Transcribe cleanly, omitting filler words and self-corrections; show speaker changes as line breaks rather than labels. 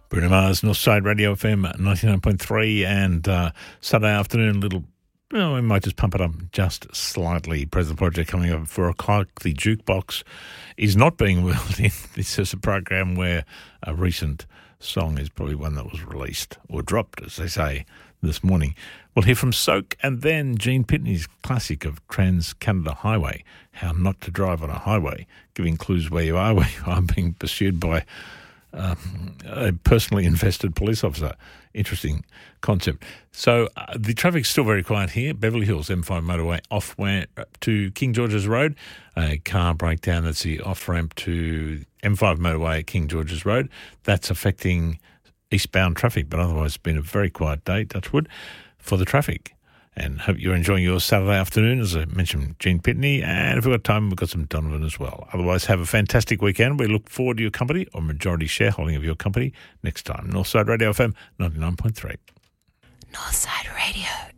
Bruno Mars, Northside Radio FM 99.3, and Saturday afternoon, we might just pump it up just slightly. Present Project coming up at 4 o'clock. The Jukebox is not being wheeled in. This is a program where a recent song is probably one that was released or dropped, as they say, this morning. We'll hear from Soak and then Gene Pitney's classic of Trans-Canada Highway, How Not to Drive on a Highway, giving clues where you are being pursued by a personally invested police officer. Interesting concept. So the traffic's still very quiet here. Beverly Hills M5 motorway off-ramp to King George's Road. A car breakdown, that's the off-ramp to M5 motorway at King George's Road. That's affecting eastbound traffic, but otherwise it's been a very quiet day, touch wood, for the traffic. And hope you're enjoying your Saturday afternoon. As I mentioned, Gene Pitney, and if we've got time, we've got some Donovan as well. Otherwise, have a fantastic weekend. We look forward to your company, or majority shareholding of your company, next time. Northside Radio FM 99.3.
Northside Radio.